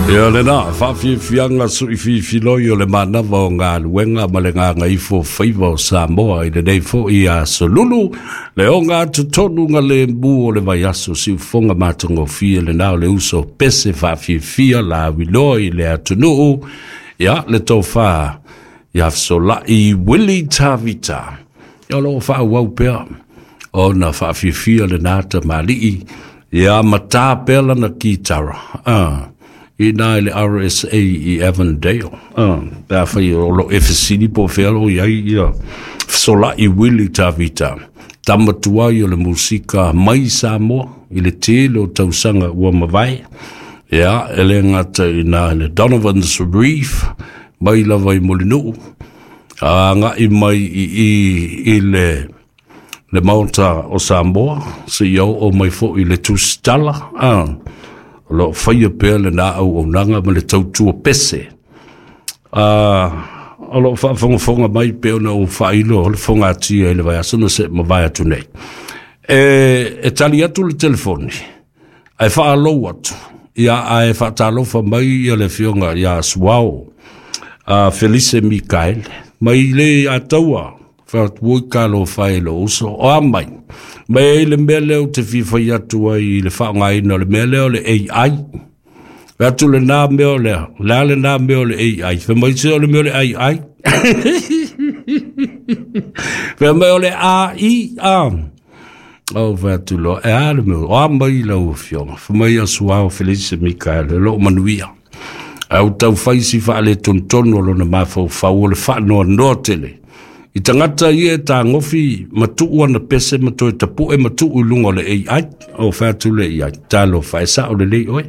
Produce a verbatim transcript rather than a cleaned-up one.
Ia le na, whawhi whianga sui whi whiloi o le manawa o ngā luenga ma le ngā ngai fo whaiva o Samoa i le nei fo i a Solulu. Le o ngā tutonu ngā le mbu o le vai aso si ufonga mātungo fia le nao le uso pese whawhi whia la wiloi le atunuu. Ia le tau wha i afsola i Willie Tavita. Ia lo wha wau pēr. O na whawhi whia le nāta malii. Ia mata pēla na kitara. Ah. I nā le R S A i Avondale. Ah, pēr whai o lo Efesini po whelo iai ia. Sola i Willie Tavita. Tamatua i o le musika mai Samoa. I le tele o tausanga ua mawai. Ia, ele ngata i nā le Donovan's Reef. Mai lava i Molinu. Ah, ngā i mai i, i, i le... le maunta o Samoa. Se iau o mai fo i le Tustala. Ah. Lo whaia pēr le nā au o nanga ma le tautua pese. Uh, a lo whaafonga mai pēr na o whailo o le whonga atia e le vai asana se ma vai atu nei. E, e tali atu le telefoni. Ai whaalou atu. Ia ai whaatalofa mai i le whionga i a Suao. Uh, Felice Mikael. Mai le ataua. Whaatui kālo whaelo uso. O amai. Mai le mea leo te whiwhai atua i le whaonga ina le mea leo le A I. Atu le nā mea le, la le nā mea le A I. Wha mai se o le mea le A I. Wha mai o le A I. O whatu lo, e a le mea, o a mai lau whionga. Wha mai a Suao Felice Mikael, le lo manuia. Au tau whaisi wha le tontono lo na mawhau whau o le whanoa noa tele. I tangata i e tā ngofi matuu ana pese mato e tapu e matuu lungo le A I o whātu le A I. Tālo whaesa o le lei oe.